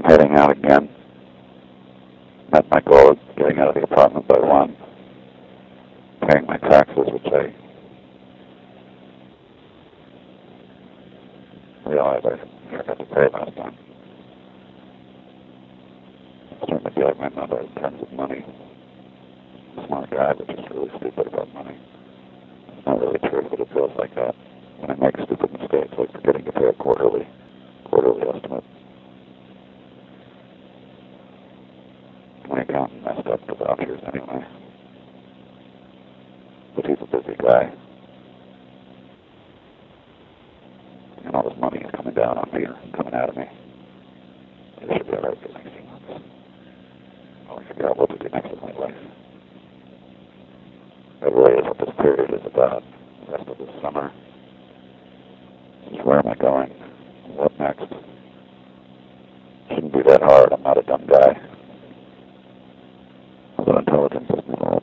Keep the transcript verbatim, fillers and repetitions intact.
heading out again. Met my goal of getting out of the apartment by one. Paying my taxes, which I realized I forgot to pay last time. I certainly feel like my mother in terms of money. I'm a smart guy, but just really stupid about money. It's not really true, but it feels like that when I make stupid mistakes, like forgetting to pay a quarterly, quarterly estimate. My accountant messed up the vouchers anyway. But he's a busy guy. And all this money is coming down on me or coming out of me. It should be alright for the next few months. I'll figure out what to do next with my life. That really is what this period is about. The rest of this summer. Just where am I going? What next? Shouldn't be that hard. I'm not a dumb guy. Although intelligence is more